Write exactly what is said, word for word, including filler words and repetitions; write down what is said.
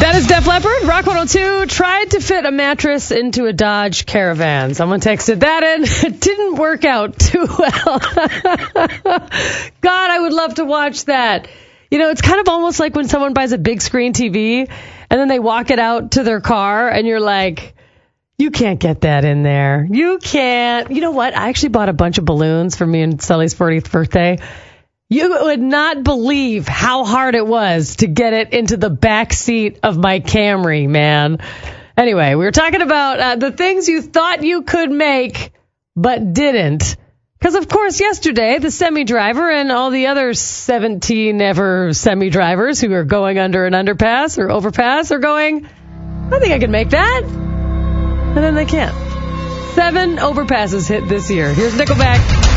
That is Def Leppard. Rock one oh two tried to fit a mattress into a Dodge Caravan. Someone texted that in. It didn't work out too well. God, I would love to watch that. You know, it's kind of almost like when someone buys a big screen T V and then they walk it out to their car and you're like, you can't get that in there. You can't. You know what? I actually bought a bunch of balloons for me and Sully's fortieth birthday. You would not believe how hard it was to get it into the back seat of my Camry, man. Anyway, we were talking about uh, the things you thought you could make, but didn't. Because, of course, yesterday, the semi-driver and all the other seventeen ever semi-drivers who are going under an underpass or overpass are going, I think I can make that. And then they can't. Seven overpasses hit this year. Here's Nickelback.